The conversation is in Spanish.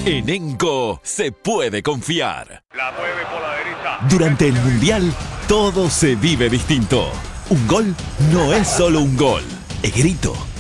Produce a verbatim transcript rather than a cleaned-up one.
En Enco se puede confiar. La mueve por la derecha. Durante el Mundial, todo se vive distinto. Un gol no es solo un gol, es grito,